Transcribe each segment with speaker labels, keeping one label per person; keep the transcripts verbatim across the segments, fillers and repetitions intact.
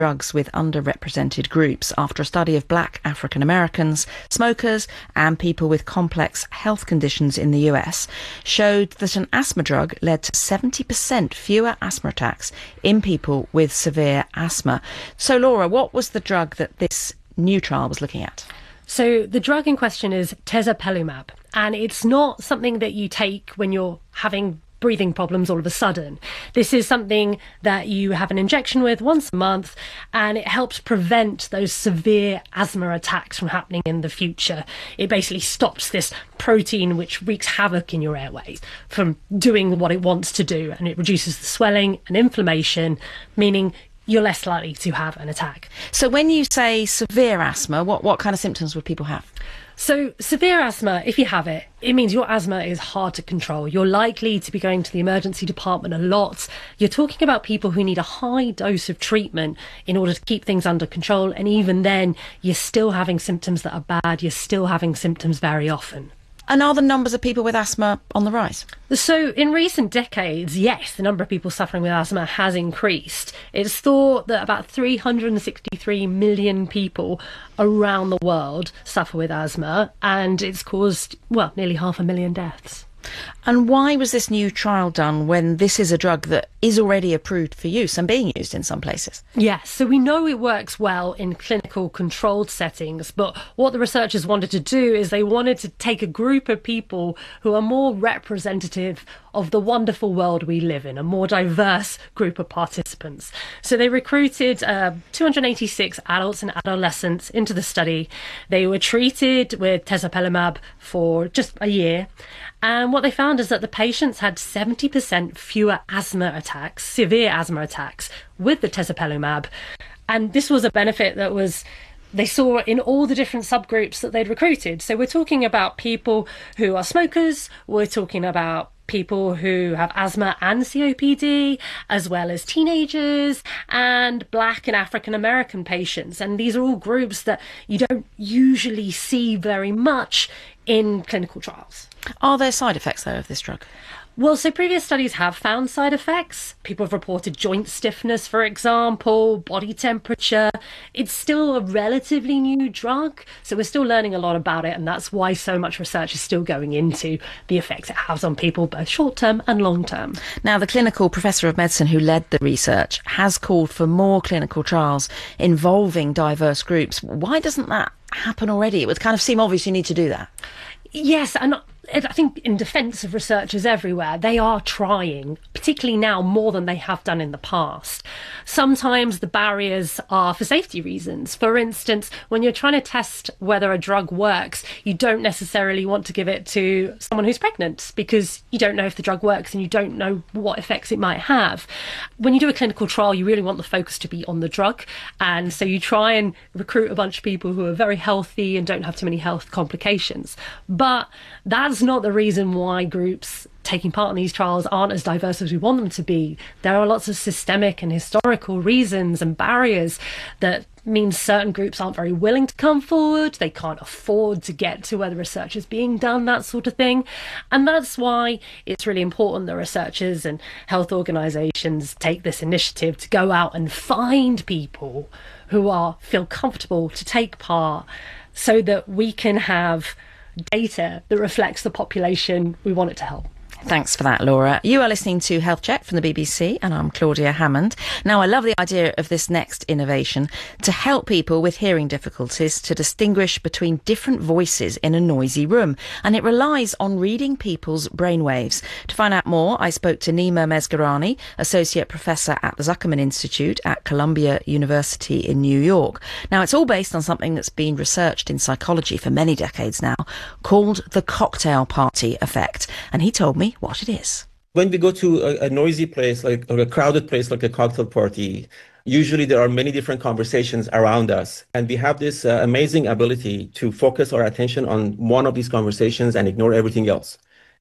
Speaker 1: drugs with underrepresented groups after a study of black African Americans, smokers and people with complex health conditions in the U S showed that an asthma drug led to seventy percent fewer asthma attacks in people with severe asthma. So Laura, what was the drug that this new trial was looking at?
Speaker 2: So the drug in question is tezepelumab, and it's not something that you take when you're having breathing problems all of a sudden. This is something that you have an injection with once a month, and it helps prevent those severe asthma attacks from happening in the future. It basically stops this protein which wreaks havoc in your airways from doing what it wants to do, and it reduces the swelling and inflammation, meaning you're less likely to have an attack.
Speaker 1: So when you say severe asthma, what, what kind of symptoms would people have?
Speaker 2: So severe asthma, if you have it, it means your asthma is hard to control. You're likely to be going to the emergency department a lot. You're talking about people who need a high dose of treatment in order to keep things under control. And even then, you're still having symptoms that are bad. You're still having symptoms very often.
Speaker 1: And are the numbers of people with asthma on the rise?
Speaker 2: So in recent decades, yes, the number of people suffering with asthma has increased. It's thought that about three hundred sixty-three million people around the world suffer with asthma, and it's caused, well, nearly half a million deaths.
Speaker 1: And why was this new trial done when this is a drug that is already approved for use and being used in some places?
Speaker 2: Yes, so we know it works well in clinical controlled settings, but what the researchers wanted to do is they wanted to take a group of people who are more representative of the wonderful world we live in, a more diverse group of participants. So they recruited uh, two hundred eighty-six adults and adolescents into the study. They were treated with tezepelumab for just a year. And what they found is that the patients had seventy percent fewer asthma attacks, severe asthma attacks, with the tezepelumab. And this was a benefit that was they saw in all the different subgroups that they'd recruited. So we're talking about people who are smokers, we're talking about people who have asthma and C O P D, as well as teenagers and Black and African American patients. And these are all groups that you don't usually see very much in clinical trials.
Speaker 1: Are there side effects, though, of this drug?
Speaker 2: Well, so previous studies have found side effects. People have reported joint stiffness, for example, body temperature. It's still a relatively new drug, so we're still learning a lot about it, and that's why so much research is still going into the effects it has on people, both short-term and long-term.
Speaker 1: Now, the clinical professor of medicine who led the research has called for more clinical trials involving diverse groups. Why doesn't that happen already? It would kind of seem obvious you need to do that.
Speaker 2: Yes, and I think in defence of researchers everywhere, they are trying, particularly now more than they have done in the past. Sometimes the barriers are for safety reasons. For instance, when you're trying to test whether a drug works, you don't necessarily want to give it to someone who's pregnant because you don't know if the drug works and you don't know what effects it might have. When you do a clinical trial, you really want the focus to be on the drug. And so you try and recruit a bunch of people who are very healthy and don't have too many health complications. But that's not the reason why groups taking part in these trials aren't as diverse as we want them to be. There are lots of systemic and historical reasons and barriers that mean certain groups aren't very willing to come forward. They can't afford to get to where the research is being done, that sort of thing. And that's why it's really important that researchers and health organisations take this initiative to go out and find people who are feel comfortable to take part so that we can have data that reflects the population we want it to help.
Speaker 1: Thanks for that, Laura. You are listening to Health Check from the B B C, and I'm Claudia Hammond. Now, I love the idea of this next innovation to help people with hearing difficulties to distinguish between different voices in a noisy room, and it relies on reading people's brainwaves. To find out more, I spoke to Nima Mesgarani, Associate Professor at the Zuckerman Institute at Columbia University in New York. Now, it's all based on something that's been researched in psychology for many decades now, called the cocktail party effect, and he told me what it is.
Speaker 3: When we go to a, a noisy place, like or a crowded place like a cocktail party, usually there are many different conversations around us. And we have this uh, amazing ability to focus our attention on one of these conversations and ignore everything else.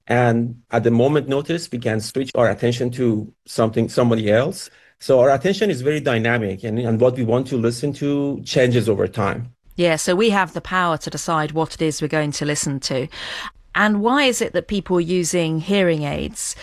Speaker 3: And at the moment notice, we can switch our attention to something, somebody else. So our attention is very dynamic, and, and what we want to listen to changes over time.
Speaker 1: Yeah, so we have the power to decide what it is we're going to listen to. And why is it that people using hearing aids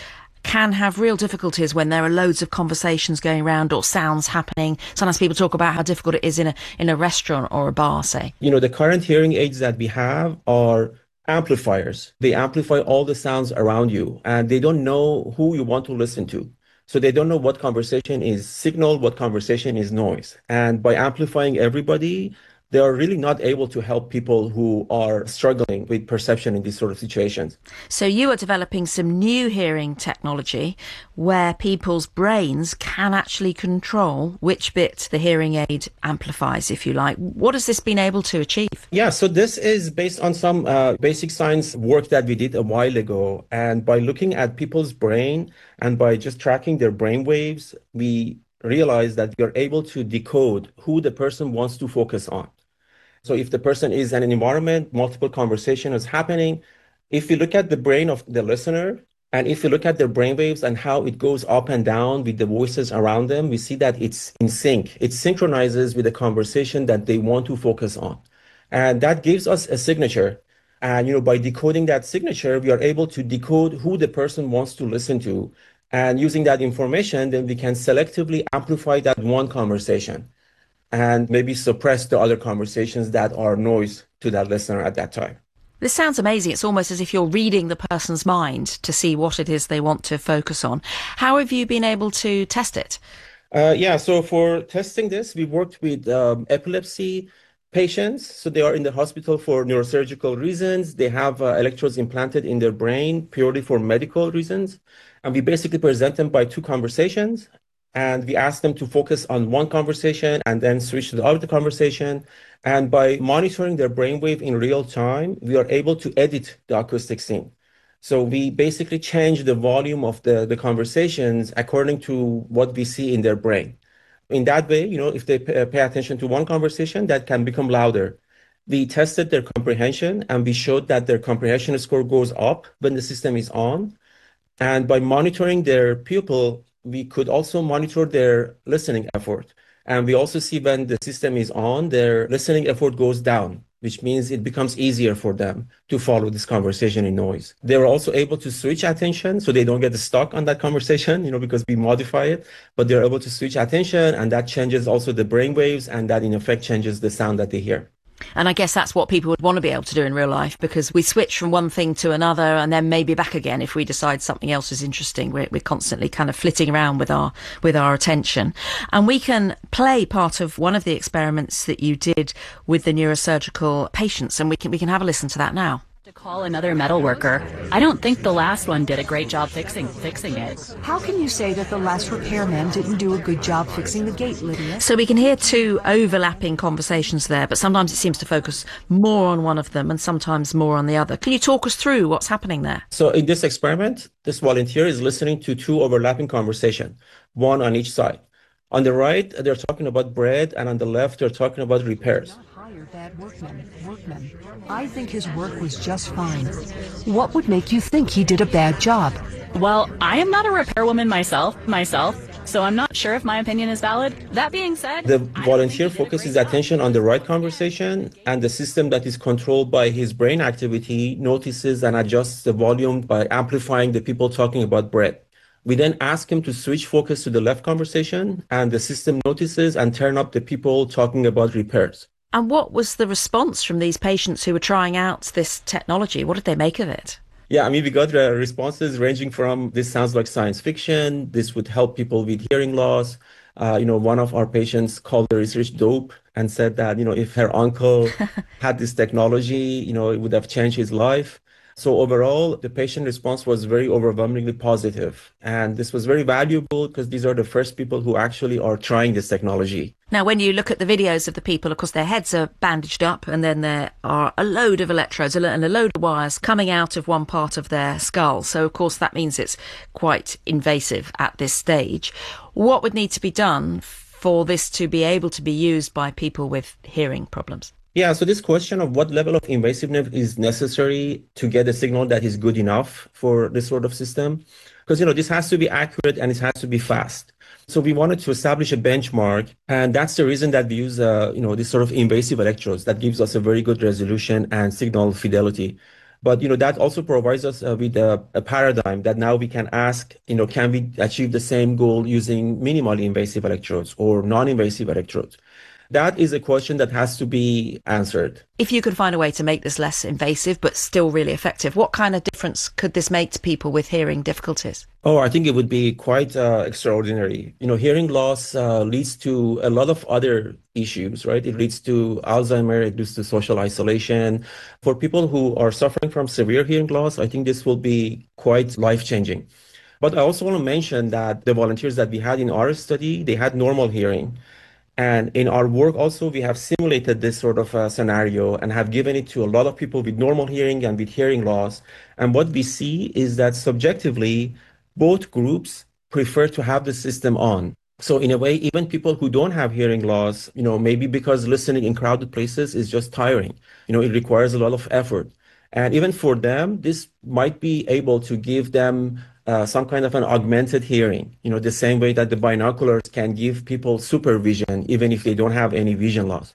Speaker 1: can have real difficulties when there are loads of conversations going around or sounds happening. Sometimes people talk about how difficult it is in a in a restaurant or a bar, say.
Speaker 3: You know, the current hearing aids that we have are amplifiers. They amplify all the sounds around you, and they don't know who you want to listen to. So they don't know what conversation is signal, what conversation is noise. And by amplifying everybody, they are really not able to help people who are struggling with perception in these sort of situations.
Speaker 1: So you are developing some new hearing technology where people's brains can actually control which bit the hearing aid amplifies, if you like. What has this been able to achieve?
Speaker 3: Yeah, so this is based on some uh, basic science work that we did a while ago. And by looking at people's brain and by just tracking their brain waves, we realized that we are able to decode who the person wants to focus on. So if the person is in an environment, multiple conversation is happening, if you look at the brain of the listener, and if you look at their brain waves and how it goes up and down with the voices around them, we see that it's in sync. It synchronizes with the conversation that they want to focus on. And that gives us a signature. And, you know, by decoding that signature, we are able to decode who the person wants to listen to. And using that information, then we can selectively amplify that one conversation and maybe suppress the other conversations that are noise to that listener at that time.
Speaker 1: This sounds amazing. It's almost as if you're reading the person's mind to see what it is they want to focus on. How have you been able to test it?
Speaker 3: Uh, yeah, so for testing this, we worked with um, epilepsy patients. So they are in the hospital for neurosurgical reasons. They have uh, electrodes implanted in their brain purely for medical reasons. And we basically present them by two conversations. And we ask them to focus on one conversation and then switch to the other conversation. And by monitoring their brainwave in real time, we are able to edit the acoustic scene. So we basically change the volume of the, the conversations according to what we see in their brain. In that way, you know, if they pay, pay attention to one conversation, that can become louder. We tested their comprehension and we showed that their comprehension score goes up when the system is on. And by monitoring their pupil, we could also monitor their listening effort. And we also see when the system is on, their listening effort goes down, which means it becomes easier for them to follow this conversation in noise. They were also able to switch attention so they don't get stuck on that conversation, you know, because we modify it, but they're able to switch attention, and that changes also the brain waves, and that in effect changes the sound that they hear.
Speaker 1: And I guess that's what people would want to be able to do in real life, because we switch from one thing to another and then maybe back again if we decide something else is interesting. We're, we're constantly kind of flitting around with our with our attention. And we can play part of one of the experiments that you did with the neurosurgical patients, and we can we can have a listen to that now.
Speaker 4: To call another metal worker. I don't think the last one did a great job fixing fixing it.
Speaker 5: How can you say that the last repairman didn't do a good job fixing the gate, Lydia?
Speaker 1: So we can hear two overlapping conversations there, but sometimes it seems to focus more on one of them and sometimes more on the other. Can you talk us through what's happening there?
Speaker 3: So in this experiment, this volunteer is listening to two overlapping conversations, one on each side. On the right, they're talking about bread, and on the left, they're talking about repairs.
Speaker 5: Bad workman, workman. I think his work was just fine. What would make you think he did a bad job?
Speaker 4: Well, I am not a repairwoman myself, myself, so I'm not sure if my opinion is valid. That being said,
Speaker 3: the volunteer focuses attention on the right conversation, and the system that is controlled by his brain activity notices and adjusts the volume by amplifying the people talking about bread. We then ask him to switch focus to the left conversation, and the system notices and turn up the people talking about repairs.
Speaker 1: And what was the response from these patients who were trying out this technology? What did they make of it?
Speaker 3: Yeah, I mean, we got uh, responses ranging from, this sounds like science fiction, this would help people with hearing loss. Uh, you know, one of our patients called the research dope and said that, you know, if her uncle had this technology, you know, it would have changed his life. So overall, the patient response was very overwhelmingly positive. And this was very valuable because these are the first people who actually are trying this technology.
Speaker 1: Now, when you look at the videos of the people, of course, their heads are bandaged up and then there are a load of electrodes and a load of wires coming out of one part of their skull. So, of course, that means it's quite invasive at this stage. What would need to be done for this to be able to be used by people with hearing problems?
Speaker 3: Yeah, so this question of what level of invasiveness is necessary to get a signal that is good enough for this sort of system, because, you know, this has to be accurate and it has to be fast. So we wanted to establish a benchmark, and that's the reason that we use, uh, you know, this sort of invasive electrodes that gives us a very good resolution and signal fidelity. But, you know, that also provides us uh, with a, a paradigm that now we can ask, you know, can we achieve the same goal using minimally invasive electrodes or non-invasive electrodes? That is a question that has to be answered.
Speaker 1: If you could find a way to make this less invasive but still really effective, what kind of difference could this make to people with hearing difficulties?
Speaker 3: Oh, I think it would be quite uh, extraordinary. You know, hearing loss uh, leads to a lot of other issues, right? It leads to Alzheimer, it leads to social isolation. For people who are suffering from severe hearing loss, I think this will be quite life-changing. But I also want to mention that the volunteers that we had in our study, they had normal hearing. And in our work also, we have simulated this sort of uh, scenario and have given it to a lot of people with normal hearing and with hearing loss. And what we see is that subjectively, both groups prefer to have the system on. So in a way, even people who don't have hearing loss, you know, maybe because listening in crowded places is just tiring, you know, it requires a lot of effort. And even for them, this might be able to give them uh, some kind of an augmented hearing, you know, the same way that the binoculars can give people supervision, even if they don't have any vision loss.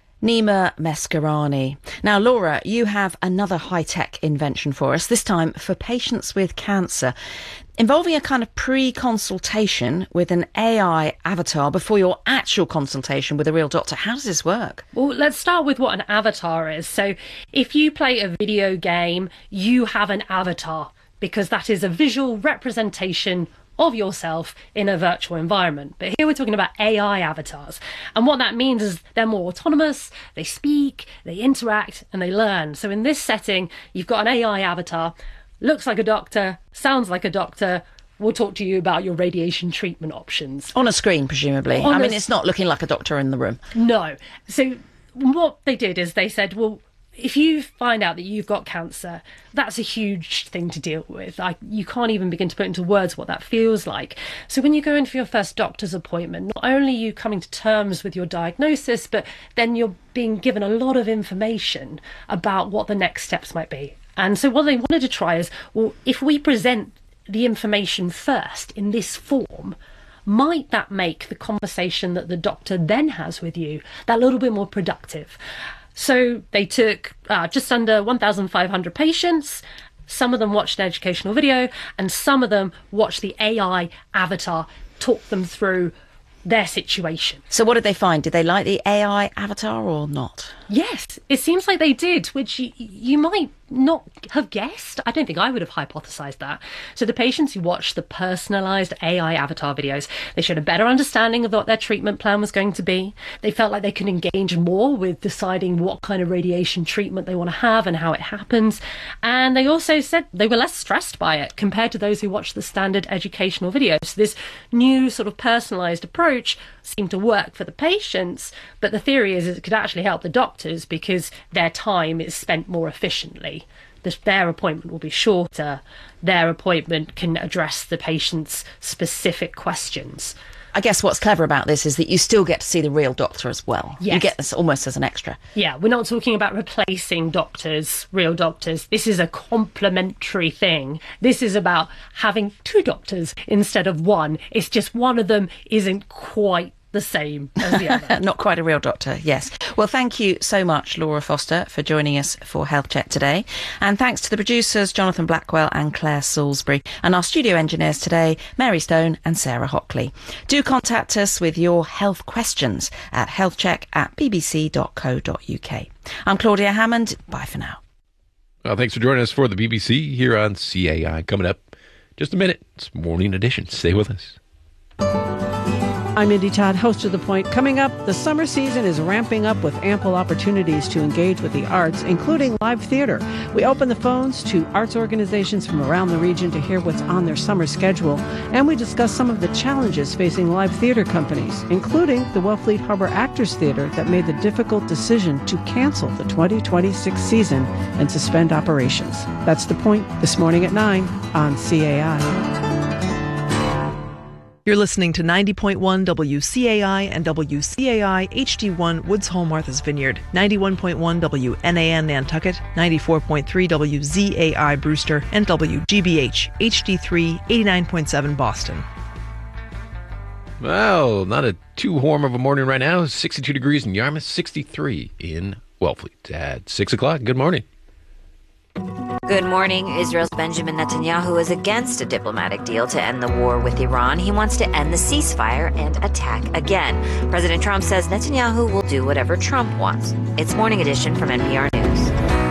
Speaker 1: Nima Meskarani. Now, Laura, you have another high-tech invention for us, this time for patients with cancer, involving a kind of pre-consultation with an A I avatar before your actual consultation with a real doctor. How does this work?
Speaker 2: Well, let's start with what an avatar is. So if you play a video game, you have an avatar, because that is a visual representation of yourself in a virtual environment. But here we're talking about A I avatars. And what that means is they're more autonomous, they speak, they interact, and they learn. So in this setting, you've got an A I avatar, looks like a doctor, sounds like a doctor, will talk to you about your radiation treatment options.
Speaker 1: On a screen, presumably.
Speaker 2: On
Speaker 1: I mean,
Speaker 2: a...
Speaker 1: it's not looking like a doctor in the room.
Speaker 2: No. So what they did is they said, well, if you find out that you've got cancer, that's a huge thing to deal with. I, you can't even begin to put into words what that feels like. So when you go in for your first doctor's appointment, not only are you coming to terms with your diagnosis, but then you're being given a lot of information about what the next steps might be. And so what they wanted to try is, well, if we present the information first in this form, might that make the conversation that the doctor then has with you that little bit more productive? So they took uh, just under one thousand five hundred patients. Some of them watched an educational video, and some of them watched the A I avatar talk them through their situation.
Speaker 1: So what did they find? Did they like the A I avatar or not?
Speaker 2: Yes, it seems like they did, which you, you might not have guessed. I don't think I would have hypothesized that. So the patients who watched the personalized A I avatar videos, they showed a better understanding of what their treatment plan was going to be. They felt like they could engage more with deciding what kind of radiation treatment they want to have and how it happens. And they also said they were less stressed by it compared to those who watched the standard educational videos. So this new sort of personalized approach seemed to work for the patients, but the theory is it could actually help the doctors because their time is spent more efficiently. The, their appointment will be shorter. Their appointment can address the patient's specific questions.
Speaker 1: I guess what's clever about this is that you still get to see the real doctor as well.
Speaker 2: Yes.
Speaker 1: You get this almost as an extra.
Speaker 2: Yeah, we're not talking about replacing doctors, real doctors. This is a complementary thing. This is about having two doctors instead of one. It's just one of them isn't quite the same as the other.
Speaker 1: Not quite a real doctor, yes. Well, thank you so much, Laura Foster, for joining us for Health Check today. And thanks to the producers, Jonathan Blackwell and Claire Salisbury, and our studio engineers today, Mary Stone and Sarah Hockley. Do contact us with your health questions at healthcheck at bbc.co.uk. I'm Claudia Hammond. Bye for now.
Speaker 6: Well, thanks for joining us for the B B C here on C A I. Coming up just a minute, it's Morning Edition. Stay with us.
Speaker 7: I'm Indy Todd, host of The Point. Coming up, the summer season is ramping up with ample opportunities to engage with the arts, including live theater. We open the phones to arts organizations from around the region to hear what's on their summer schedule, and we discuss some of the challenges facing live theater companies, including the Wellfleet Harbor Actors Theater that made the difficult decision to cancel the twenty twenty-six season and suspend operations. That's The Point this morning at nine on C A I.
Speaker 8: You're listening to ninety point one W C A I and W C A I H D one Woods Hole Martha's Vineyard, ninety-one point one W N A N Nantucket, ninety-four point three W Z A I Brewster, and W G B H H D three eighty-nine point seven Boston.
Speaker 6: Well, not a too warm of a morning right now. sixty-two degrees in Yarmouth, sixty-three in Wellfleet at six o'clock. Good morning.
Speaker 9: Good morning. Israel's Benjamin Netanyahu is against a diplomatic deal to end the war with Iran. He wants to end the ceasefire and attack again. President Trump says Netanyahu will do whatever Trump wants. It's Morning Edition from N P R News.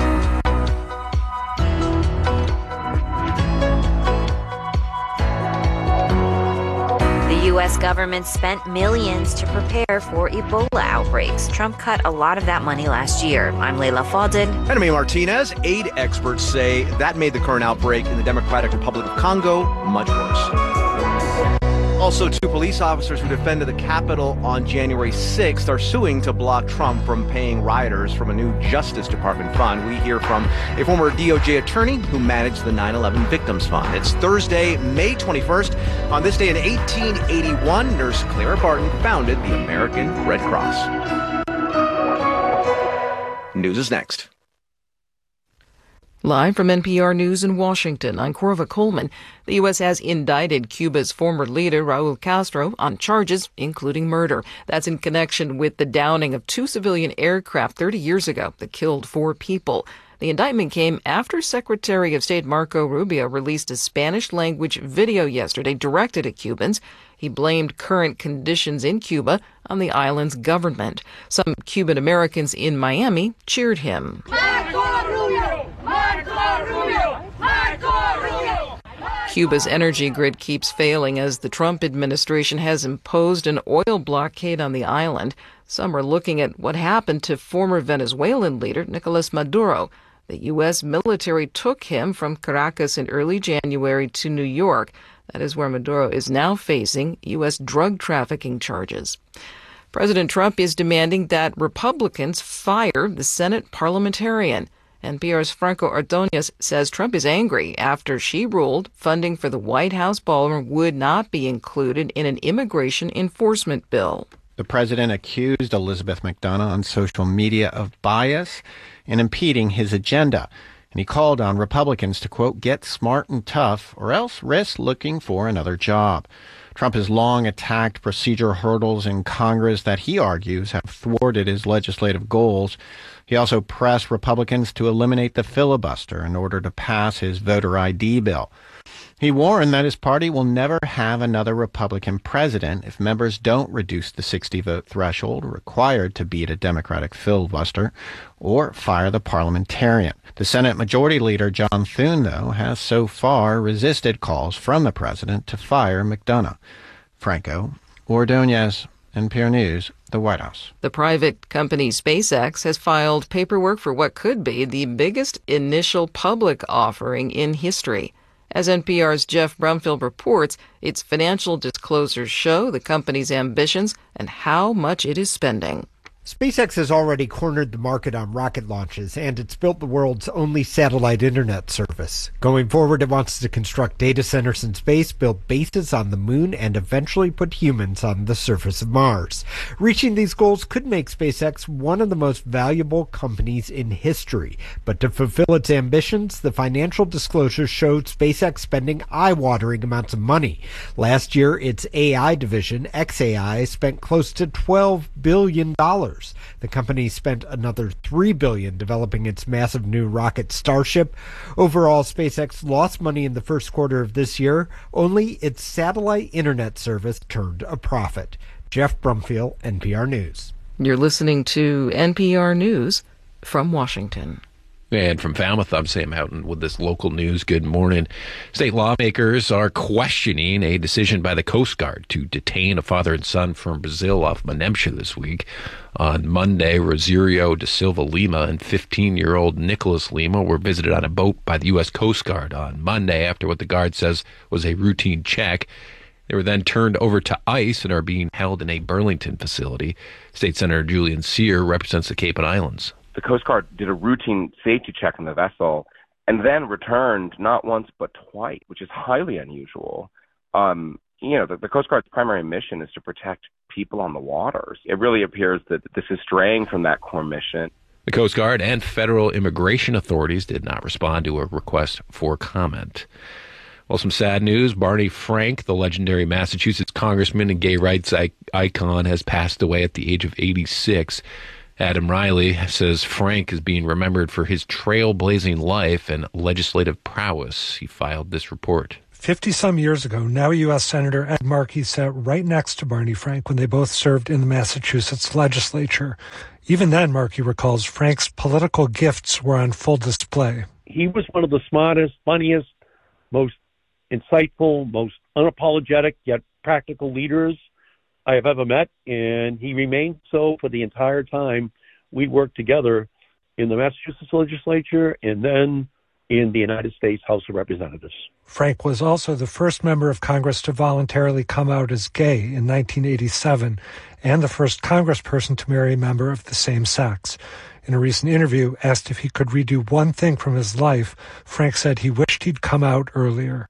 Speaker 9: The U S government spent millions to prepare for Ebola outbreaks. Trump cut a lot of that money last year. I'm Leila Fadel.
Speaker 10: And I'm Martinez. Aid experts say that made the current outbreak in the Democratic Republic of Congo much worse. Also, two police officers who defended the Capitol on January sixth are suing to block Trump from paying rioters from a new Justice Department fund. We hear from a former D O J attorney who managed the nine eleven Victims Fund. It's Thursday, May twenty-first. On this day in eighteen eighty-one, Nurse Clara Barton founded the American Red Cross. News is next.
Speaker 11: Live from N P R News in Washington, I'm Corva Coleman. The U S has indicted Cuba's former leader, Raul Castro, on charges including murder. That's in connection with the downing of two civilian aircraft thirty years ago that killed four people. The indictment came after Secretary of State Marco Rubio released a Spanish-language video yesterday directed at Cubans. He blamed current conditions in Cuba on the island's government. Some Cuban Americans in Miami cheered him. Marco Rubio! Marco Rubio! Marco Rubio! Cuba's energy grid keeps failing as the Trump administration has imposed an oil blockade on the island. Some are looking at what happened to former Venezuelan leader Nicolas Maduro. The U S military took him from Caracas in early January to New York. That is where Maduro is now facing U S drug trafficking charges. President Trump is demanding that Republicans fire the Senate parliamentarian. N P R's Franco Ordonez says Trump is angry after she ruled funding for the White House ballroom would not be included in an immigration enforcement bill.
Speaker 12: The president accused Elizabeth McDonough on social media of bias and impeding his agenda. And he called on Republicans to, quote, get smart and tough or else risk looking for another job. Trump has long attacked procedural hurdles in Congress that he argues have thwarted his legislative goals. He also pressed Republicans to eliminate the filibuster in order to pass his voter I D bill. He warned that his party will never have another Republican president if members don't reduce the sixty-vote threshold required to beat a Democratic filibuster or fire the parliamentarian. The Senate Majority Leader John Thune, though, has so far resisted calls from the president to fire McDonough. Franco Ordonez, N P R News, the White House.
Speaker 11: The private company SpaceX has filed paperwork for what could be the biggest initial public offering in history. As N P R's Jeff Brumfield reports, its financial disclosures show the company's ambitions and how much it is spending.
Speaker 13: SpaceX has already cornered the market on rocket launches, and it's built the world's only satellite internet service. Going forward, it wants to construct data centers in space, build bases on the moon, and eventually put humans on the surface of Mars. Reaching these goals could make SpaceX one of the most valuable companies in history. But to fulfill its ambitions, the financial disclosures showed SpaceX spending eye-watering amounts of money. Last year, its A I division, X A I, spent close to twelve billion dollars. The company spent another three billion dollars developing its massive new rocket Starship. Overall, SpaceX lost money in the first quarter of this year. Only its satellite internet service turned a profit. Jeff Brumfield, N P R News.
Speaker 11: You're listening to N P R News from Washington.
Speaker 6: And from Falmouth, I'm Sam Houghton with this local news. Good morning. State lawmakers are questioning a decision by the Coast Guard to detain a father and son from Brazil off Manemsha this week. On Monday, Rosario da Silva Lima and fifteen-year-old Nicholas Lima were visited on a boat by the U S Coast Guard on Monday after what the Guard says was a routine check. They were then turned over to ICE and are being held in a Burlington facility. State Senator Julian Cyr represents the Cape and Islands.
Speaker 14: The Coast Guard did a routine safety check on the vessel and then returned not once but twice, which is highly unusual. Um, you know, the, the Coast Guard's primary mission is to protect people on the waters. It really appears that this is straying from that core mission.
Speaker 6: The Coast Guard and federal immigration authorities did not respond to a request for comment. Well, some sad news. Barney Frank, the legendary Massachusetts congressman and gay rights icon, has passed away at the age of eighty-six. Adam Riley says Frank is being remembered for his trailblazing life and legislative prowess. He filed this report.
Speaker 15: fifty-some years ago, now U S Senator Ed Markey sat right next to Barney Frank when they both served in the Massachusetts legislature. Even then, Markey recalls, Frank's political gifts were on full display.
Speaker 16: He was one of the smartest, funniest, most insightful, most unapologetic, yet practical leaders I have ever met, and he remained so for the entire time we worked together in the Massachusetts legislature and then in the United States House of Representatives.
Speaker 15: Frank was also the first member of Congress to voluntarily come out as gay in nineteen eighty-seven and the first congressperson to marry a member of the same sex. In a recent interview, asked if he could redo one thing from his life, Frank said he wished he'd come out earlier.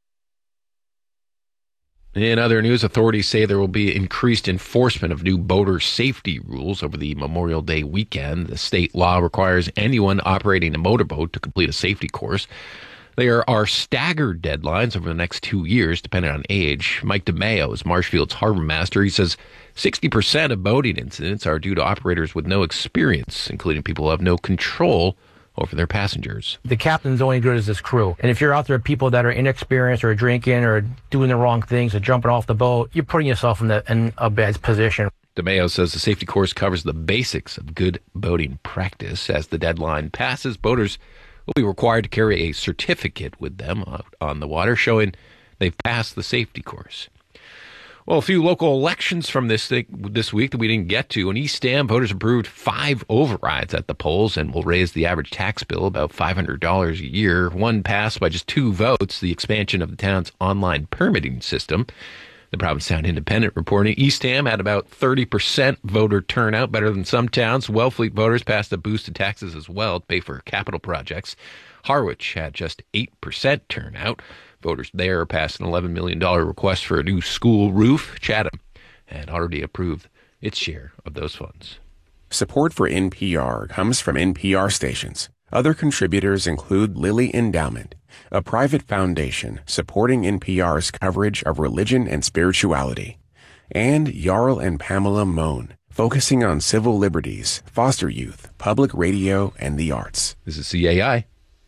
Speaker 6: In other news, authorities say there will be increased enforcement of new boater safety rules over the Memorial Day weekend. The state law requires anyone operating a motorboat to complete a safety course. There are staggered deadlines over the next two years, depending on age. Mike DeMeo is Marshfield's harbor master. He says sixty percent of boating incidents are due to operators with no experience, including people who have no control over their passengers.
Speaker 17: The captain's only good as his crew. And if you're out there with people that are inexperienced or drinking or doing the wrong things or jumping off the boat, you're putting yourself in, the, in a bad position.
Speaker 6: DeMeo says the safety course covers the basics of good boating practice. As the deadline passes, boaters will be required to carry a certificate with them out on the water showing they've passed the safety course. Well, a few local elections from this thing, this week that we didn't get to. In East Ham, voters approved five overrides at the polls and will raise the average tax bill about five hundred dollars a year. One passed by just two votes, the expansion of the town's online permitting system. The Provincetown Independent reporting East Ham had about thirty percent voter turnout, better than some towns. Wellfleet voters passed a boost to taxes as well to pay for capital projects. Harwich had just eight percent turnout. Voters there passed an eleven million dollars request for a new school roof. Chatham had already approved its share of those funds.
Speaker 18: Support for N P R comes from N P R stations. Other contributors include Lilly Endowment, a private foundation supporting N P R's coverage of religion and spirituality, and Jarl and Pamela Mohn, focusing on civil liberties, foster youth, public radio, and the arts.
Speaker 6: This is C A I.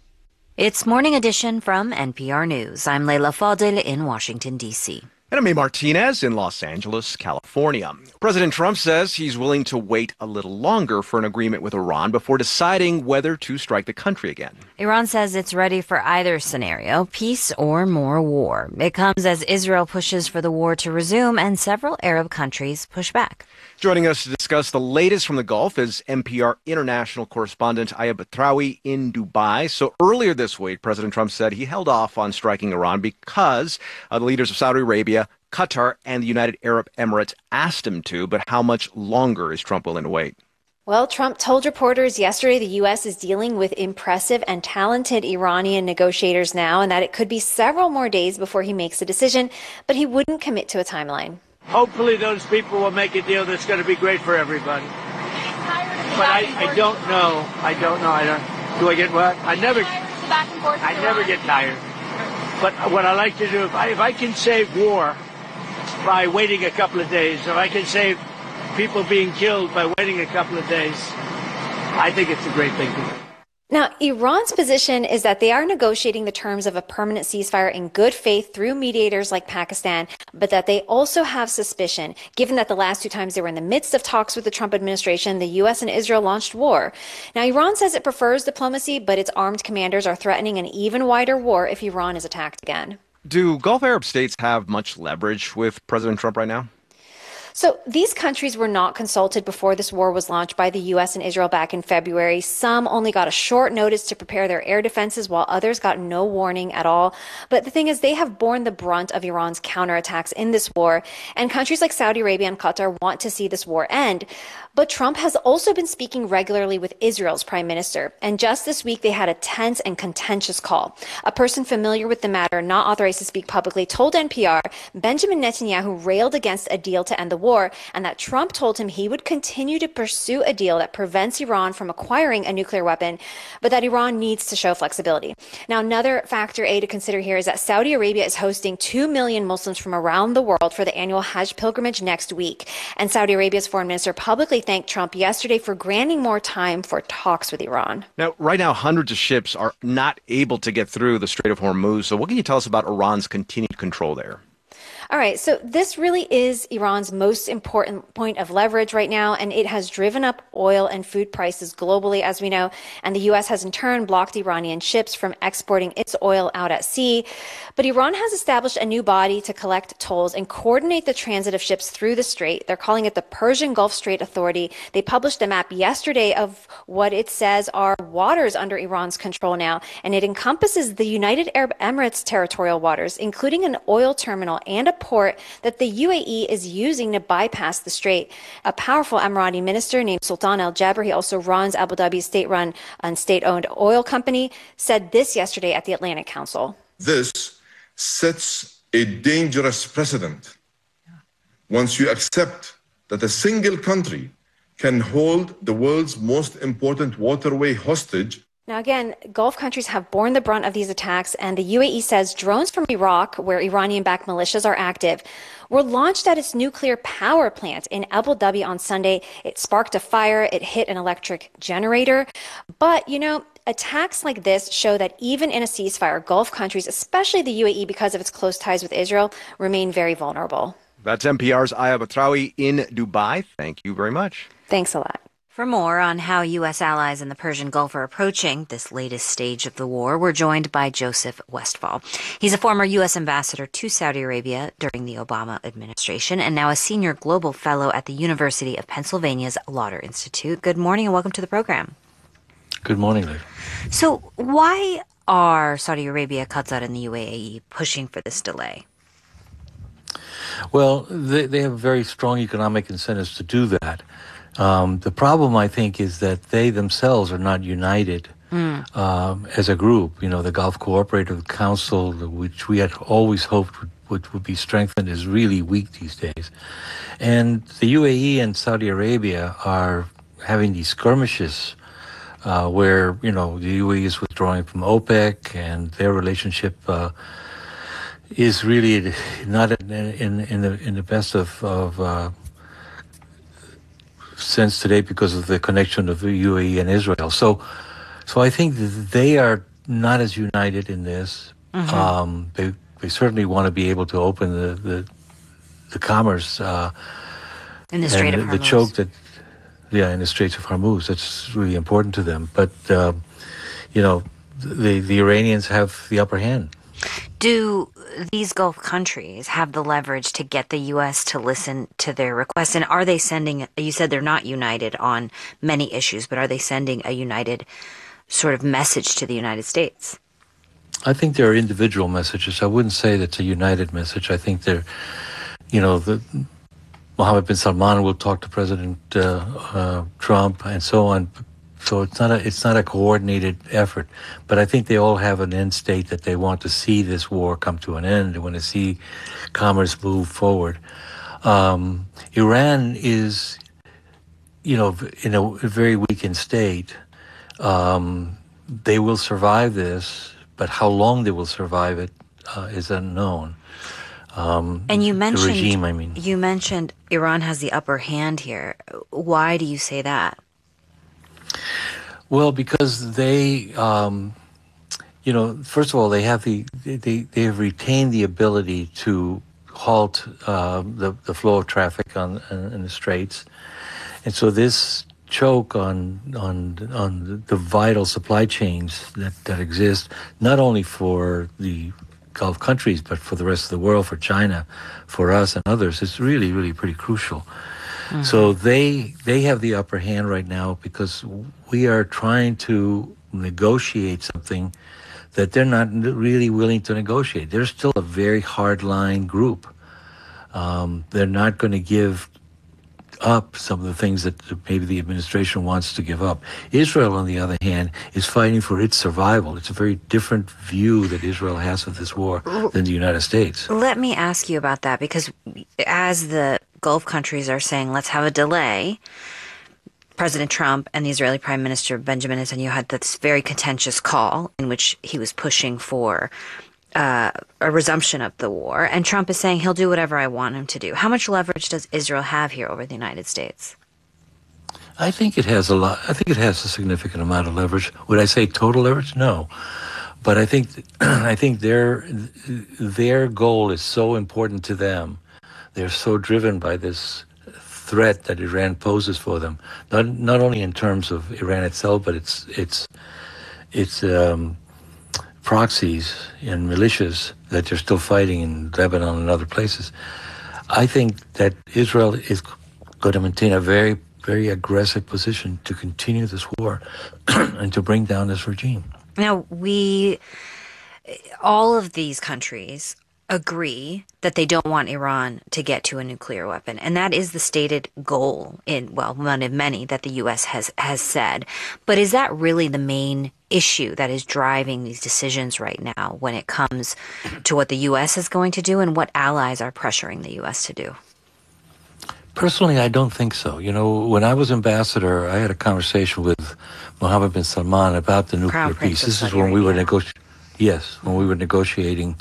Speaker 9: It's Morning Edition from N P R News. I'm Leila Fadel in Washington, D C.
Speaker 10: And I'm A. Martinez in Los Angeles, California. President Trump says he's willing to wait a little longer for an agreement with Iran before deciding whether to strike the country again.
Speaker 9: Iran says it's ready for either scenario, peace or more war. It comes as Israel pushes for the war to resume and several Arab countries push back.
Speaker 10: Joining us to discuss the latest from the Gulf is N P R international correspondent Ayab Batrawi in Dubai. So earlier this week, President Trump said he held off on striking Iran because uh, the leaders of Saudi Arabia, Qatar, and the United Arab Emirates asked him to. But how much longer is Trump willing to wait?
Speaker 19: Well, Trump told reporters yesterday the U S is dealing with impressive and talented Iranian negotiators now, and that it could be several more days before he makes a decision, but he wouldn't commit to a timeline.
Speaker 20: Hopefully those people will make a deal that's going to be great for everybody. But I, I don't know. I don't know. I don't. Do I get what? I never. I never get tired. But what I like to do, if I, if I can save war by waiting a couple of days, if I can save people being killed by waiting a couple of days, I think it's a great thing to do.
Speaker 19: Now, Iran's position is that they are negotiating the terms of a permanent ceasefire in good faith through mediators like Pakistan, but that they also have suspicion, given that the last two times they were in the midst of talks with the Trump administration, the U S and Israel launched war. Now, Iran says it prefers diplomacy, but its armed commanders are threatening an even wider war if Iran is attacked again.
Speaker 10: Do Gulf Arab states have much leverage with President Trump right now?
Speaker 19: So these countries were not consulted before this war was launched by the U S and Israel back in February. Some only got a short notice to prepare their air defenses, while others got no warning at all. But the thing is, they have borne the brunt of Iran's counterattacks in this war, and countries like Saudi Arabia and Qatar want to see this war end. But Trump has also been speaking regularly with Israel's prime minister, and just this week they had a tense and contentious call. A person familiar with the matter, not authorized to speak publicly, told N P R Benjamin Netanyahu railed against a deal to end the war. war, and that Trump told him he would continue to pursue a deal that prevents Iran from acquiring a nuclear weapon, but that Iran needs to show flexibility. Now, another factor A to consider here is that Saudi Arabia is hosting two million Muslims from around the world for the annual Hajj pilgrimage next week. And Saudi Arabia's foreign minister publicly thanked Trump yesterday for granting more time for talks with Iran.
Speaker 10: Now, right now, hundreds of ships are not able to get through the Strait of Hormuz. So what can you tell us about Iran's continued control there?
Speaker 19: All right, so this really is Iran's most important point of leverage right now, and it has driven up oil and food prices globally, as we know, and the U S has in turn blocked Iranian ships from exporting its oil out at sea. But Iran has established a new body to collect tolls and coordinate the transit of ships through the strait. They're calling it the Persian Gulf Strait Authority. They published a map yesterday of what it says are waters under Iran's control now, and it encompasses the United Arab Emirates territorial waters, including an oil terminal and a port that the U A E is using to bypass the strait. A powerful Emirati minister named Sultan Al Jaber, he also runs Abu Dhabi's state-run and state-owned oil company, said this yesterday at the Atlantic Council.
Speaker 21: This sets a dangerous precedent. Once you accept that a single country can hold the world's most important waterway hostage.
Speaker 19: Now, again, Gulf countries have borne the brunt of these attacks, and the U A E says drones from Iraq, where Iranian-backed militias are active, were launched at its nuclear power plant in Abu Dhabi on Sunday. It sparked a fire. It hit an electric generator. But, you know, attacks like this show that even in a ceasefire, Gulf countries, especially the U A E because of its close ties with Israel, remain very vulnerable.
Speaker 10: That's N P R's Aya Batrawi in Dubai. Thank you very much.
Speaker 19: Thanks a lot.
Speaker 9: For more on how U S allies in the Persian Gulf are approaching this latest stage of the war, we're joined by Joseph Westfall. He's a former U S ambassador to Saudi Arabia during the Obama administration and now a senior global fellow at the University of Pennsylvania's Lauder Institute. Good morning and welcome to the program.
Speaker 22: Good morning, Liv.
Speaker 9: So why are Saudi Arabia, Qatar, and the U A E pushing for this delay?
Speaker 22: Well, they, they have very strong economic incentives to do that. Um, the problem, I think, is that they themselves are not united mm. um, as a group. You know, the Gulf Cooperative Council, which we had always hoped would, would, would be strengthened, is really weak these days. And the U A E and Saudi Arabia are having these skirmishes uh, where, you know, the U A E is withdrawing from OPEC and their relationship uh, is really not in, in, in, the, in the best of... of uh, sense today because of the connection of the U A E and Israel. So, so I think that they are not as united in this. Mm-hmm. Um, they they certainly want to be able to open the the, the commerce uh,
Speaker 9: in the Strait of Hormuz.
Speaker 22: The choke that, yeah, in the Straits of Hormuz. That's really important to them. But uh, you know, the the Iranians have the upper hand.
Speaker 9: Do these Gulf countries have the leverage to get the U S to listen to their requests? And are they sending, you said they're not united on many issues, but are they sending a united sort of message to the United States?
Speaker 22: I think there are individual messages. I wouldn't say that's a united message. I think they're, you know, the Mohammed bin Salman will talk to President uh, uh, Trump and so on. So it's not a it's not a coordinated effort, but I think they all have an end state that they want to see this war come to an end. They want to see commerce move forward. Um, Iran is, you know, in a very weakened state. Um, they will survive this, but how long they will survive it uh, is unknown. Um,
Speaker 9: and you mentioned
Speaker 22: the regime. I mean,
Speaker 9: you mentioned Iran has the upper hand here. Why do you say that?
Speaker 22: Well, because they, um, you know, first of all, they have the they they have retained the ability to halt uh, the the flow of traffic on in the straits, and so this choke on on on the vital supply chains that that exist not only for the Gulf countries but for the rest of the world, for China, for us and others, is really really pretty crucial. Mm-hmm. So they they have the upper hand right now because we are trying to negotiate something that they're not really willing to negotiate. They're still a very hardline group. Um, they're not going to give up some of the things that maybe the administration wants to give up. Israel, on the other hand, is fighting for its survival. It's a very different view that Israel has of this war than the United States.
Speaker 9: Let me ask you about that, because as the Gulf countries are saying, let's have a delay. President Trump and the Israeli Prime Minister Benjamin Netanyahu had this very contentious call in which he was pushing for uh, a resumption of the war. And Trump is saying he'll do whatever I want him to do. How much leverage does Israel have here over the United States?
Speaker 22: I think it has a lot. I think it has a significant amount of leverage. Would I say total leverage? No. But I think I think their their goal is so important to them. They're so driven by this threat that Iran poses for them, not not only in terms of Iran itself, but its its its um, proxies and militias that they're still fighting in Lebanon and other places. I think that Israel is going to maintain a very, very aggressive position to continue this war and to bring down this regime.
Speaker 9: Now, we, all of these countries agree that they don't want Iran to get to a nuclear weapon. And that is the stated goal in, well, one of many that the U S has, has said. But is that really the main issue that is driving these decisions right now when it comes to what the U S is going to do and what allies are pressuring the U S to do?
Speaker 22: Personally, I don't think so. You know, when I was ambassador, I had a conversation with Mohammed bin Salman about the nuclear peace. This is when we were negotiating. Yes, when we were negotiating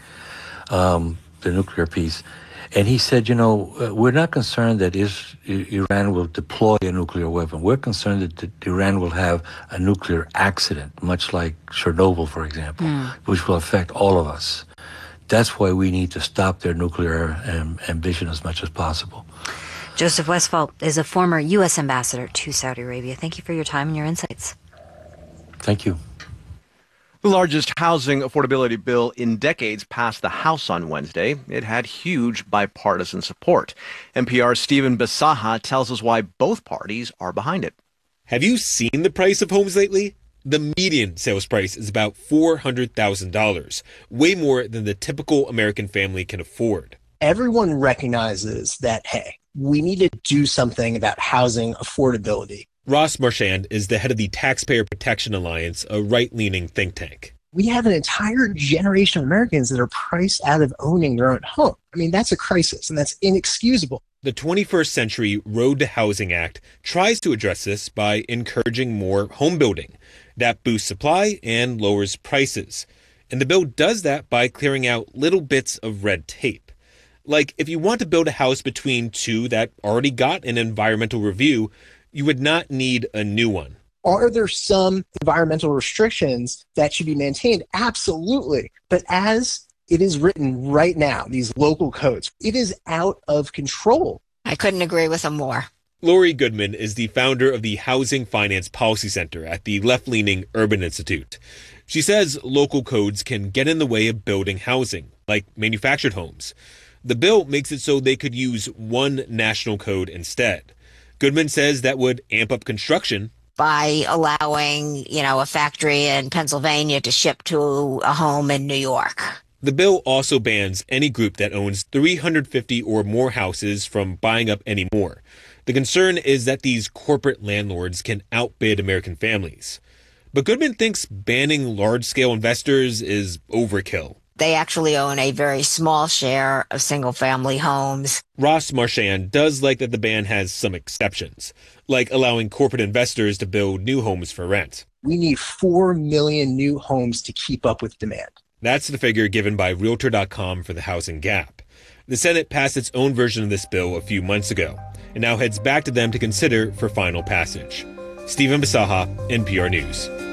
Speaker 22: um, the nuclear peace. And he said, you know, uh, we're not concerned that is, Iran will deploy a nuclear weapon. We're concerned that, that Iran will have a nuclear accident, much like Chernobyl, for example, mm. which will affect all of us. That's why we need to stop their nuclear um, ambition as much as possible.
Speaker 9: Joseph Westfall is a former U S ambassador to Saudi Arabia. Thank you for your time and your insights.
Speaker 22: Thank you.
Speaker 10: The largest housing affordability bill in decades passed the House on Wednesday. It had huge bipartisan support. N P R's Stephen Bisaha tells us why both parties are behind it.
Speaker 4: Have you seen the price of homes lately? The median sales price is about four hundred thousand dollars, way more than the typical American family can afford.
Speaker 5: Everyone recognizes that, hey, we need to do something about housing affordability.
Speaker 4: Ross Marchand is the head of the Taxpayer Protection Alliance, a right-leaning think tank.
Speaker 5: We have an entire generation of Americans that are priced out of owning their own home. I mean, that's a crisis, and that's inexcusable.
Speaker 4: The twenty-first Century Road to Housing Act tries to address this by encouraging more home building. That boosts supply and lowers prices. And the bill does that by clearing out little bits of red tape. Like, if you want to build a house between two that already got an environmental review, you would not need a new one.
Speaker 5: Are there some environmental restrictions that should be maintained? Absolutely. But as it is written right now, these local codes, it is out of control.
Speaker 23: I couldn't agree with them more.
Speaker 4: Lori Goodman is the founder of the Housing Finance Policy Center at the left-leaning Urban Institute. She says local codes can get in the way of building housing, like manufactured homes. The bill makes it so they could use one national code instead. Goodman says that would amp up construction.
Speaker 23: By allowing, you know, a factory in Pennsylvania to ship to a home in New York.
Speaker 4: The bill also bans any group that owns three hundred fifty or more houses from buying up any more. The concern is that these corporate landlords can outbid American families. But Goodman thinks banning large-scale investors is overkill.
Speaker 23: They actually own a very small share of single-family homes.
Speaker 4: Ross Marchand does like that the ban has some exceptions, like allowing corporate investors to build new homes for rent.
Speaker 5: We need four million new homes to keep up with demand.
Speaker 4: That's the figure given by Realtor dot com for the housing gap. The Senate passed its own version of this bill a few months ago, and now heads back to them to consider for final passage. Stephen Bisaha, N P R News.